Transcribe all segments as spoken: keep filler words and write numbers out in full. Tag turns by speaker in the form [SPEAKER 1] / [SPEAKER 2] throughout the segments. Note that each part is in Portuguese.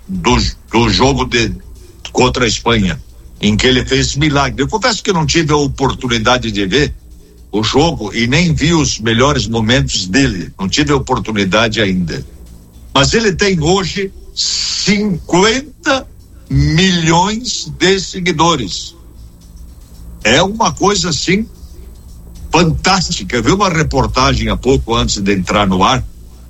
[SPEAKER 1] do, do jogo de, contra a Espanha, em que ele fez milagre. Eu confesso que não tive a oportunidade de ver o jogo e nem vi os melhores momentos dele, não tive a oportunidade ainda, mas ele tem hoje cinquenta milhões de seguidores. É uma coisa assim fantástica. Eu vi uma reportagem há pouco antes de entrar no ar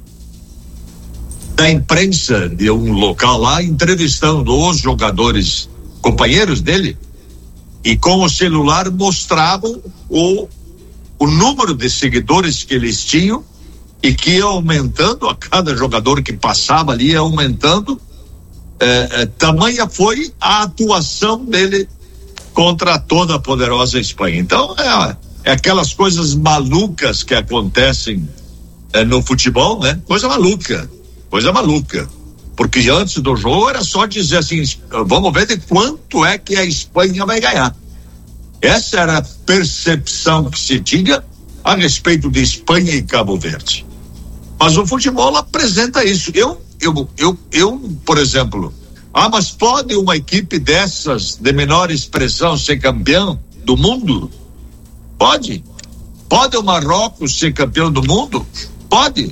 [SPEAKER 1] da imprensa de um local lá entrevistando os jogadores, companheiros dele, e com o celular mostravam o o número de seguidores que eles tinham e que ia aumentando a cada jogador que passava ali, ia aumentando. É, é, tamanha foi a atuação dele contra toda a poderosa Espanha. Então é, é aquelas coisas malucas que acontecem é, no futebol, né? Coisa maluca, coisa maluca. Porque antes do jogo era só dizer assim, vamos ver de quanto é que a Espanha vai ganhar. Essa era a percepção que se tinha a respeito de Espanha e Cabo Verde. Mas o futebol apresenta isso. Eu, eu, eu, eu, por exemplo, ah, mas pode uma equipe dessas de menor expressão ser campeão do mundo? Pode. Pode o Marrocos ser campeão do mundo? Pode.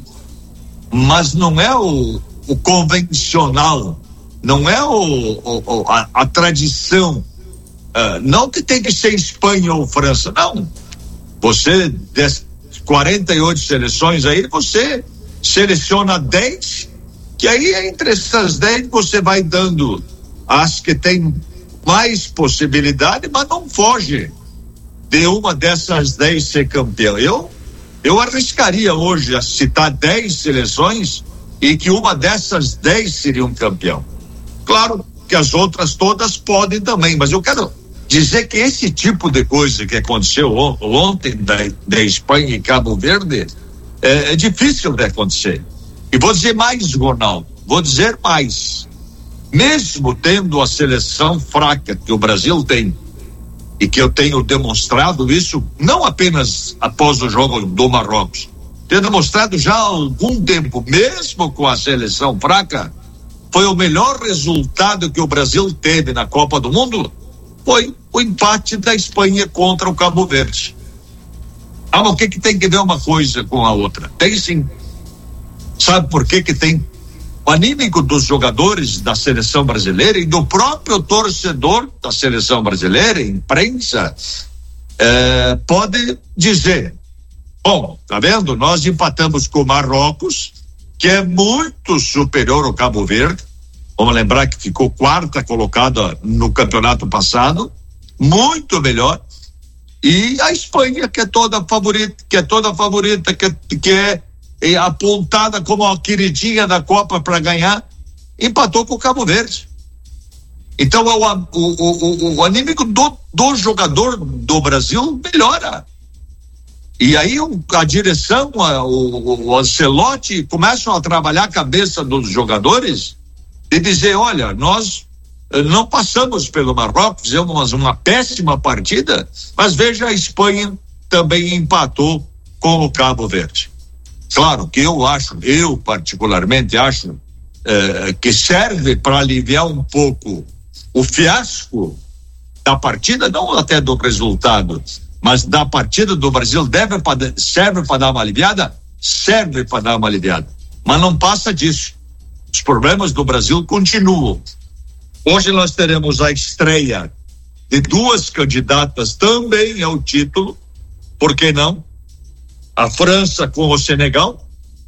[SPEAKER 1] Mas não é o, o convencional, não é o, o, a, a tradição. Uh, não que tem que ser Espanha ou França, não. Você, das quarenta e oito seleções aí, você seleciona dez, que aí entre essas dez você vai dando as que tem mais possibilidade, mas não foge de uma dessas dez ser campeão. Eu, eu arriscaria hoje a citar dez seleções e que uma dessas dez seria um campeão. Claro que as outras todas podem também, mas eu quero dizer que esse tipo de coisa que aconteceu on, ontem da, da Espanha e Cabo Verde é, é difícil de acontecer. E vou dizer mais, Ronaldo, vou dizer mais. Mesmo tendo a seleção fraca que o Brasil tem, e que eu tenho demonstrado isso, não apenas após o jogo do Marrocos, tenho demonstrado já há algum tempo, mesmo com a seleção fraca, foi o melhor resultado que o Brasil teve na Copa do Mundo, foi o empate da Espanha contra o Cabo Verde. Ah, mas o que que tem que ver uma coisa com a outra? Tem sim. Sabe por que que tem? O anímico dos jogadores da seleção brasileira e do próprio torcedor da seleção brasileira, imprensa, eh, pode dizer, bom, tá vendo? Nós empatamos com o Marrocos, que é muito superior ao Cabo Verde. Vamos lembrar que ficou quarta colocada no campeonato passado, muito melhor. E a Espanha, que é toda favorita, que é toda favorita, que, que é, é apontada como a queridinha da Copa para ganhar, empatou com o Cabo Verde. Então o, o, o, o anímico do, do jogador do Brasil melhora. E aí o, a direção, a, o, o Ancelotti começam a trabalhar a cabeça dos jogadores e dizer, olha, nós não passamos pelo Marrocos, fizemos uma péssima partida, mas veja, a Espanha também empatou com o Cabo Verde. Claro que eu acho, eu particularmente acho eh, que serve para aliviar um pouco o fiasco da partida, não até do resultado, mas da partida do Brasil. Deve pra, serve para dar uma aliviada? Serve para dar uma aliviada, mas não passa disso. Os problemas do Brasil continuam. Hoje nós teremos a estreia de duas candidatas também ao título, por que não? A França com o Senegal,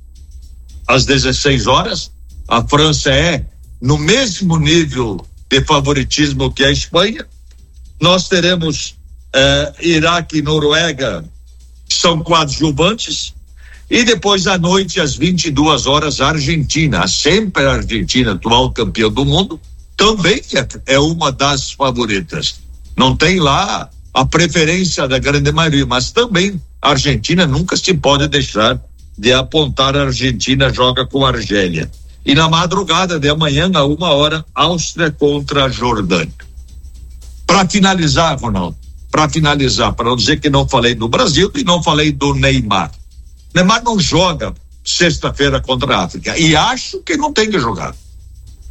[SPEAKER 1] às dezesseis horas. A França é no mesmo nível de favoritismo que a Espanha. Nós teremos eh, Iraque e Noruega, que são coadjuvantes. E depois à noite, às vinte e duas horas, a Argentina, sempre a Argentina, atual campeã do mundo, também é, é uma das favoritas. Não tem lá a preferência da grande maioria, mas também a Argentina nunca se pode deixar de apontar. A Argentina joga com a Argélia. E na madrugada de amanhã, a uma hora, Áustria contra a Jordânia. Para finalizar, Ronaldo, para finalizar, para não dizer que não falei do Brasil e não falei do Neymar. Neymar não joga sexta-feira contra a África e acho que não tem que jogar.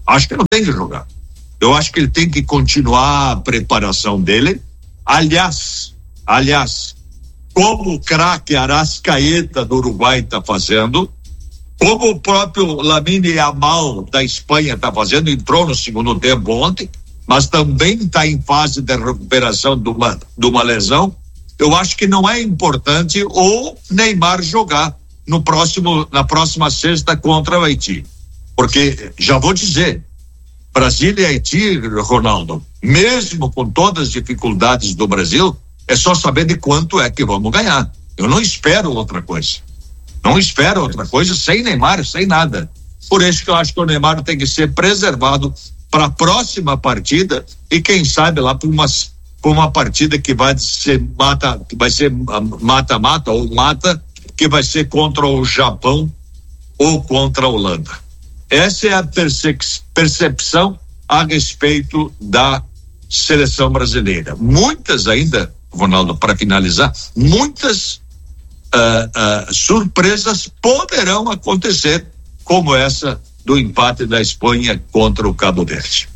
[SPEAKER 1] Acho que não tem que jogar. Eu acho que ele tem que continuar a preparação dele. Aliás, aliás, como o craque Arrascaeta do Uruguai está fazendo, como o próprio Lamine Yamal da Espanha está fazendo, entrou no segundo tempo ontem, mas também está em fase de recuperação de uma, de uma lesão. Eu acho que não é importante o Neymar jogar no próximo, na próxima sexta contra o Haiti. Porque, já vou dizer, Brasil e Haiti, Ronaldo, mesmo com todas as dificuldades do Brasil, é só saber de quanto é que vamos ganhar. Eu não espero outra coisa. Não espero outra coisa sem Neymar, sem nada. Por isso que eu acho que o Neymar tem que ser preservado para a próxima partida e quem sabe lá para umas com uma partida que vai ser mata, que vai ser mata-mata ou mata, que vai ser contra o Japão ou contra a Holanda. Essa é a percep- percepção a respeito da seleção brasileira. Muitas ainda, Ronaldo, para finalizar, muitas uh, uh, surpresas poderão acontecer, como essa do empate da Espanha contra o Cabo Verde.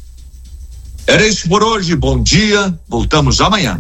[SPEAKER 1] Era isso por hoje, bom dia, voltamos amanhã.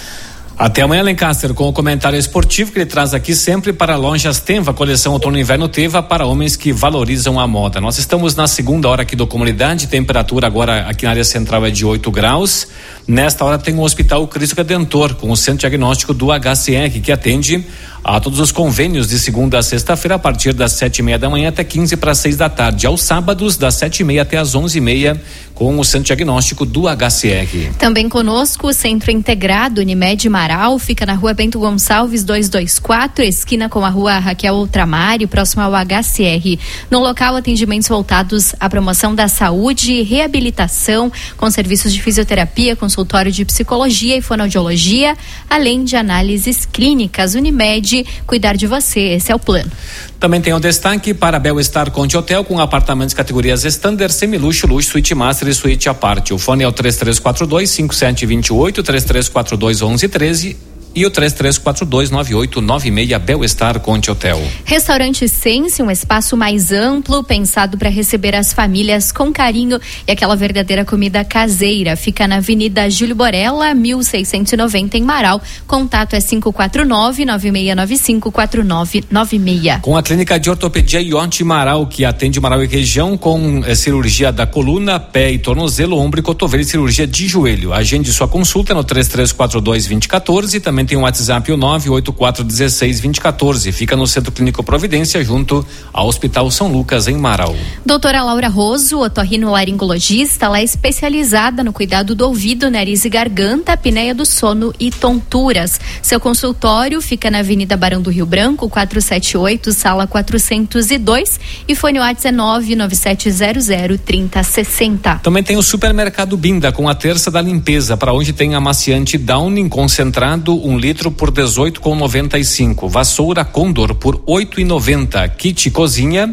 [SPEAKER 2] Até amanhã, Lancaster, com o comentário esportivo que ele traz aqui sempre para Lojas Tenva, coleção outono e inverno Teva para homens que valorizam a moda. Nós estamos na segunda hora aqui do Comunidade, temperatura agora aqui na área central é de oito graus. Nesta hora tem o Hospital Cristo Redentor, com o Centro Diagnóstico do H C R, que atende a todos os convênios de segunda a sexta-feira, a partir das sete e meia da manhã até quinze para seis da tarde. Aos sábados, das sete e meia até as onze e meia, com o Centro Diagnóstico do H C R.
[SPEAKER 3] Também conosco o Centro Integrado Unimed Marau, fica na rua Bento Gonçalves duzentos e vinte e quatro, esquina com a rua Raquel Ultramário, próximo ao H C R. No local, atendimentos voltados à promoção da saúde e reabilitação, com serviços de fisioterapia, consultório de psicologia e fonoaudiologia, além de análises clínicas. Unimed, cuidar de você, esse é o plano.
[SPEAKER 2] Também tem o destaque para Bel-Estar Conte Hotel, com apartamentos categorias Standard, Semiluxo, Luxo, Suíte Master e Suíte à parte. O fone é o três três quatro dois, cinco sete dois oito, três três quatro dois, um um um três e o três três quatro dois, nove oito nove seis. Bel-Estar Conte Hotel.
[SPEAKER 3] Restaurante Sense, um espaço mais amplo, pensado para receber as famílias com carinho e aquela verdadeira comida caseira. Fica na Avenida Júlio Borella, mil seiscentos e noventa, em Marau. Contato é cinco quatro nove, nove seis nove cinco, quatro nove nove seis.
[SPEAKER 2] Com a Clínica de Ortopedia Ionte Marau, que atende Marau e região, com eh, cirurgia da coluna, pé e tornozelo, ombro e cotovelo e cirurgia de joelho. Agende sua consulta no três três quatro dois, dois zero um quatro. Também tem o WhatsApp o nove oito quatro um seis, dois zero um quatro. Fica no Centro Clínico Providência, junto ao Hospital São Lucas, em Marau.
[SPEAKER 3] Doutora Laura Roso, otorrinolaringologista, ela é especializada no cuidado do ouvido, nariz e garganta, apneia do sono e tonturas. Seu consultório fica na Avenida Barão do Rio Branco, quatrocentos e setenta e oito, sala quatrocentos e dois, e fone WhatsApp é nove nove sete zero zero, três zero seis zero.
[SPEAKER 2] Também tem o Supermercado Binda, com a terça da limpeza, para onde tem amaciante Downing concentrado, um litro por dezoito reais e noventa e cinco centavos. Vassoura Condor por oito reais e noventa centavos. Kit cozinha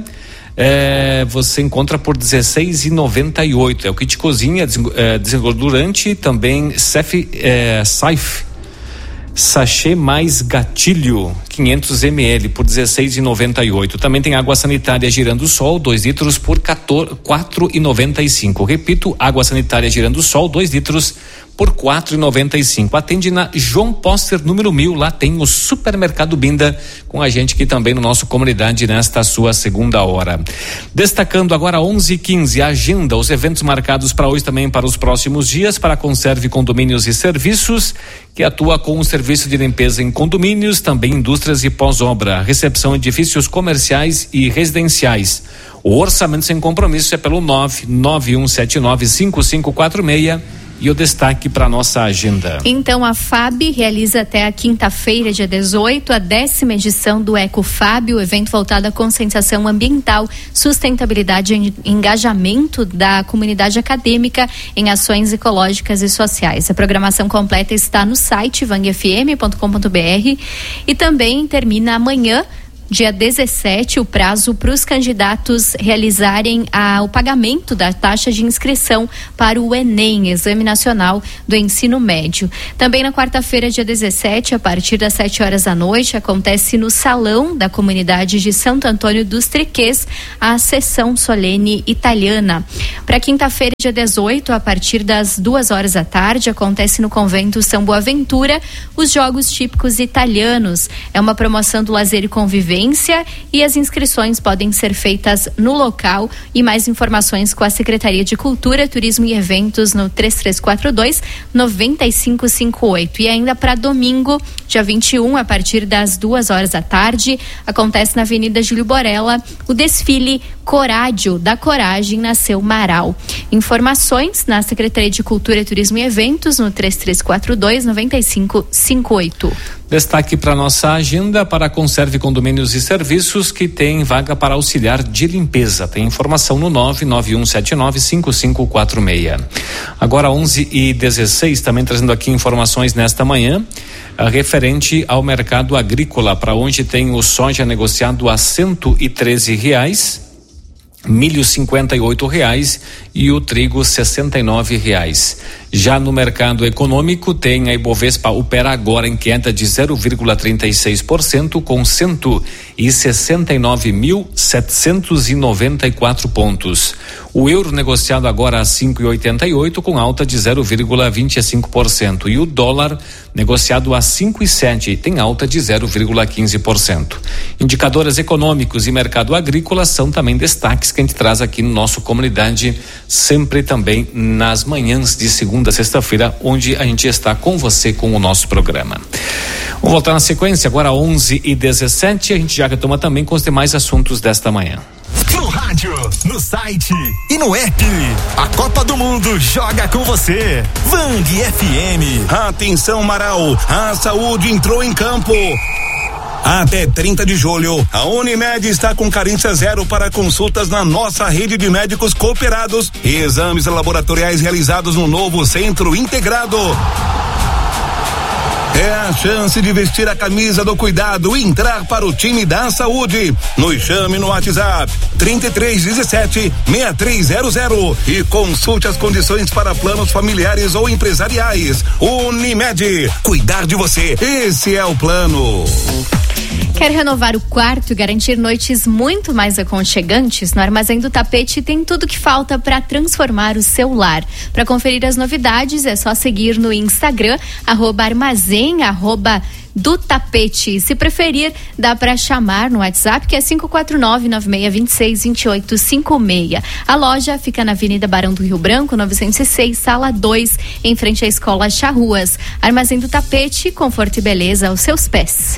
[SPEAKER 2] é, você encontra por dezesseis reais e noventa e oito centavos. É o kit cozinha é, desengordurante, também Cef, é, Saif sachê mais gatilho quinhentos mililitros por dezesseis reais e noventa e oito centavos. Também tem água sanitária Girando Sol, dois litros por quatro reais e noventa e cinco centavos. Repito, água sanitária Girando Sol, dois litros por quatro reais e noventa e cinco centavos. Atende na João Poster, número mil. Lá tem o Supermercado Binda, com a gente aqui também no nosso Comunidade nesta sua segunda hora. Destacando agora onze e quinze, a agenda, os eventos marcados para hoje, também para os próximos dias, para a Conserve Condomínios e Serviços, que atua com o serviço de limpeza em condomínios, também indústrias e pós-obra, recepção de edifícios comerciais e residenciais. O orçamento sem compromisso é pelo nove nove um sete nove, cinco cinco quatro seis. E o destaque para nossa agenda.
[SPEAKER 3] Então, a F A B realiza até a quinta-feira, dia dezoito, a décima edição do EcoFab, o evento voltado à conscientização ambiental, sustentabilidade e engajamento da comunidade acadêmica em ações ecológicas e sociais. A programação completa está no site vang f m ponto com ponto b r e também termina amanhã, dia dezessete, o prazo para os candidatos realizarem a, o pagamento da taxa de inscrição para o Enem, Exame Nacional do Ensino Médio. Também na quarta-feira, dia dezessete, a partir das sete horas da noite, acontece no Salão da Comunidade de Santo Antônio dos Triquês a sessão solene italiana. Para quinta-feira, dia dezoito, a partir das duas horas da tarde, acontece no Convento São Boaventura os Jogos Típicos Italianos. É uma promoção do lazer e convivência e as inscrições podem ser feitas no local e mais informações com a Secretaria de Cultura, Turismo e Eventos no três três quatro dois, nove cinco cinco oito. E ainda para domingo, dia vinte e um, a partir das duas horas da tarde, acontece na Avenida Júlio Borella o desfile Corádio da Coragem Nasceu Marau. Informações na Secretaria de Cultura, Turismo e Eventos no três três quatro dois, nove cinco cinco oito.
[SPEAKER 2] Destaque para nossa agenda para a Conserve Condomínios e Serviços, que tem vaga para auxiliar de limpeza. Tem informação no nove nove um sete nove cinco cinco quatro seis. Agora onze e dezesseis, também trazendo aqui informações nesta manhã, a referente ao mercado agrícola, para onde tem o soja negociado a cento e treze reais, milho cinquenta e oito reais e o trigo sessenta e nove reais. Já no mercado econômico, tem a Ibovespa opera agora em queda de zero vírgula trinta e seis por cento com cento e sessenta e nove mil setecentos e noventa e quatro pontos. O euro negociado agora a cinco e oitenta e oito com alta de zero vírgula vinte e cinco por cento e o dólar negociado a cinco e sete tem alta de zero vírgula quinze por cento. Indicadores econômicos e mercado agrícola são também destaques que a gente traz aqui no nosso Comunidade, sempre também nas manhãs de segunda a sexta-feira, onde a gente está com você com o nosso programa. Vamos voltar na sequência, agora onze e dezessete, a gente já retoma também com os demais assuntos desta manhã.
[SPEAKER 4] No rádio, no site e no app. A Copa do Mundo joga com você. Vang F M.
[SPEAKER 5] Atenção, Marau, a saúde entrou em campo. Até trinta de julho, a Unimed está com carência zero para consultas na nossa rede de médicos cooperados e exames laboratoriais realizados no novo Centro Integrado. É a chance de vestir a camisa do cuidado e entrar para o time da saúde. Nos chame no WhatsApp trinta e três dezessete, sessenta e três zero zero e consulte as condições para planos familiares ou empresariais. Unimed, cuidar de você, esse é o plano.
[SPEAKER 3] Quer renovar o quarto e garantir noites muito mais aconchegantes? No Armazém do Tapete tem tudo que falta para transformar o seu lar. Para conferir as novidades é só seguir no Instagram, arroba armazém, arroba do tapete. Se preferir, dá para chamar no WhatsApp, que é cinco quatro nove, nove seis dois seis, dois oito cinco seis. A loja fica na Avenida Barão do Rio Branco, novecentos e seis, sala dois, em frente à Escola Charruas. Armazém do Tapete, conforto e beleza aos seus pés.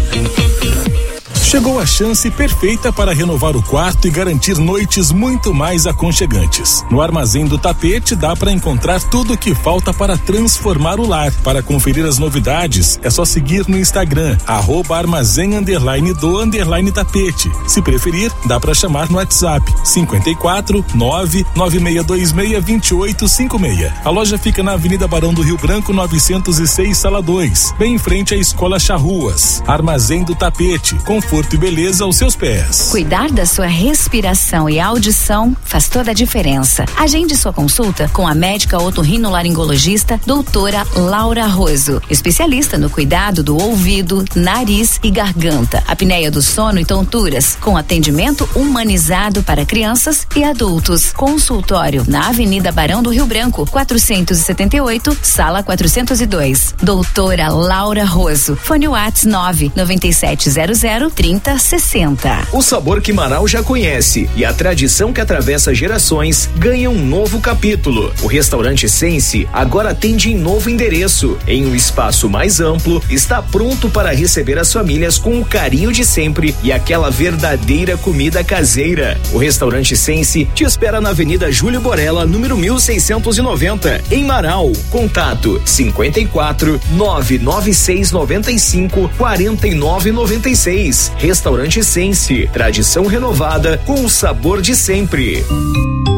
[SPEAKER 6] Chegou a chance perfeita para renovar o quarto e garantir noites muito mais aconchegantes. No Armazém do Tapete dá para encontrar tudo o que falta para transformar o lar. Para conferir as novidades, é só seguir no Instagram, arroba armazém underline do underline tapete. Se preferir, dá para chamar no WhatsApp, cinco quatro nove nove seis dois seis, dois oito cinco seis. A loja fica na Avenida Barão do Rio Branco, novecentos e seis, sala dois, bem em frente à Escola Charruas. Armazém do Tapete, conforto e beleza aos seus pés.
[SPEAKER 7] Cuidar da sua respiração e audição faz toda a diferença. Agende sua consulta com a médica otorrinolaringologista doutora Laura Roso, especialista no cuidado do ouvido, nariz e garganta, apneia do sono e tonturas, com atendimento humanizado para crianças e adultos. Consultório na Avenida Barão do Rio Branco, quatrocentos e setenta e oito, sala quatrocentos e dois. Doutora Laura Roso. Fone Whats nove nove sete zero zero, trinta sessenta.
[SPEAKER 8] O sabor que Marau já conhece e a tradição que atravessa gerações ganha um novo capítulo. O restaurante Sense agora atende em novo endereço, em um espaço mais amplo, está pronto para receber as famílias com o carinho de sempre e aquela verdadeira comida caseira. O restaurante Sense te espera na Avenida Júlio Borella, número mil seiscentos e noventa, em Marau. Contato cinquenta e quatro, nove nove seis noventa e cinco, quarenta e nove noventa e seis. Restaurante Sense, tradição renovada com o sabor de sempre.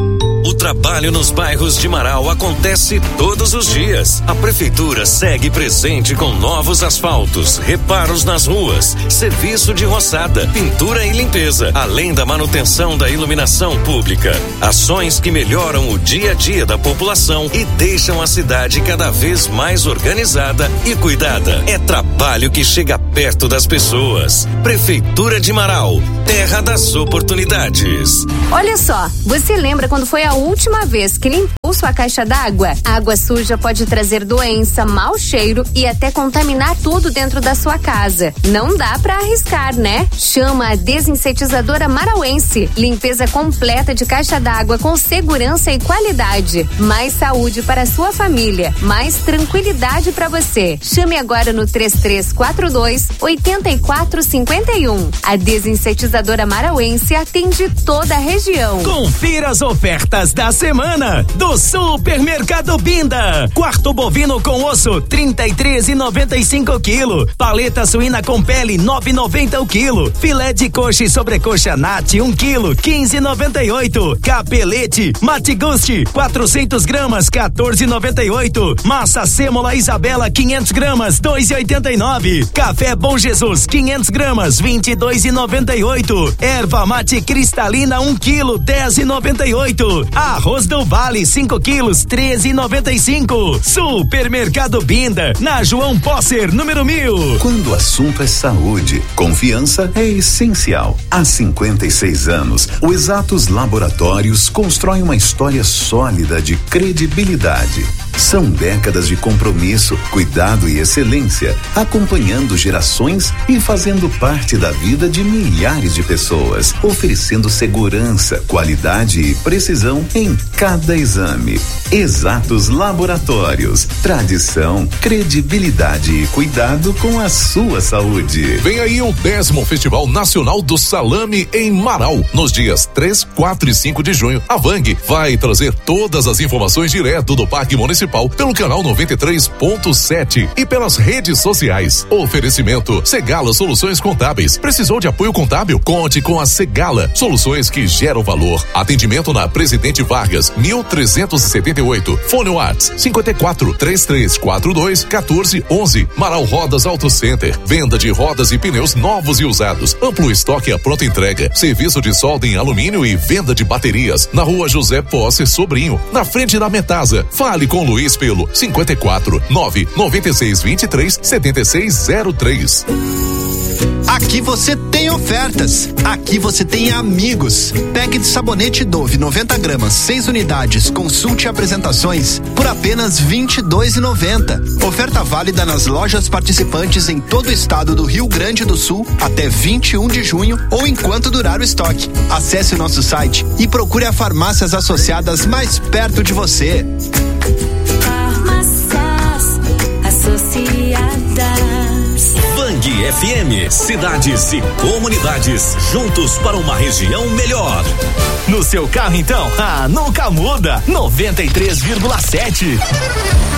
[SPEAKER 9] O trabalho nos bairros de Marau acontece todos os dias. A prefeitura segue presente com novos asfaltos, reparos nas ruas, serviço de roçada, pintura e limpeza, além da manutenção da iluminação pública. Ações que melhoram o dia a dia da população e deixam a cidade cada vez mais organizada e cuidada. É trabalho que chega perto das pessoas. Prefeitura de Marau, terra das oportunidades.
[SPEAKER 10] Olha só, você lembra quando foi a última vez que limpou sua caixa d'água? A água suja pode trazer doença, mau cheiro e até contaminar tudo dentro da sua casa. Não dá pra arriscar, né? Chama a desinsetizadora marauense. Limpeza completa de caixa d'água com segurança e qualidade. Mais saúde para a sua família, mais tranquilidade para você. Chame agora no três três quatro dois, oito quatro cinco um. A desinsetizadora marauense atende toda a região.
[SPEAKER 11] Confira as ofertas da semana do Supermercado Binda. Quarto bovino com osso trinta e três e noventa e cinco quilo. Paleta suína com pele nove e noventa o quilo. Filé de coxa e sobrecoxa Nat um quilo quinze e noventa e oito. Capelete Mate Gusti quatrocentos gramas quatorze e noventa e oito. Massa sêmola Isabela quinhentos gramas dois e oitenta e nove. Café Bom Jesus quinhentos gramas vinte e dois e noventa e oito. Erva mate cristalina um quilo dez e noventa e oito. Arroz do Vale cinco quilos treze e noventa e cinco. Supermercado Binda na João Posser número mil.
[SPEAKER 12] Quando o assunto é saúde, confiança é essencial. Há cinquenta e seis anos, o Exatos Laboratórios constrói uma história sólida de credibilidade. São décadas de compromisso, cuidado e excelência, acompanhando gerações e fazendo parte da vida de milhares de pessoas, oferecendo segurança, qualidade e precisão em cada exame. Exatos Laboratórios, tradição, credibilidade e cuidado com a sua saúde.
[SPEAKER 13] Vem aí o décimo Festival Nacional do Salame em Marau, nos dias três, quatro e cinco de junho. A Vang vai trazer todas as informações direto do Parque Municipal pelo canal noventa e três ponto sete e pelas redes sociais. Oferecimento Segala Soluções Contábeis. Precisou de apoio contábil? Conte com a Segala, soluções que geram valor. Atendimento na Presidente Vargas, mil trezentos e setenta e oito. Fone Whats cinco quatro, três três quatro dois, um quatro um um. Marau Rodas Auto Center. Venda de rodas e pneus novos e usados. Amplo estoque à pronta entrega. Serviço de solda em alumínio e venda de baterias. Na Rua José Posse Sobrinho, na frente da Metasa. Fale com Luiz pelo cinco quatro, nove nove seis, vinte e três, setenta e seis zero três.
[SPEAKER 14] Aqui você tem ofertas. Aqui você tem amigos. Pack de sabonete Dove noventa gramas, seis unidades. Consulte apresentações por apenas vinte e dois reais e noventa centavos. Oferta válida nas lojas participantes em todo o estado do Rio Grande do Sul até vinte e um de junho ou enquanto durar o estoque. Acesse o nosso site e procure as farmácias associadas mais perto de você.
[SPEAKER 15] Farmácias Associadas.
[SPEAKER 9] Vang F M, cidades e comunidades juntos para uma região melhor.
[SPEAKER 11] No seu carro então, ah, nunca muda, noventa e três vírgula sete.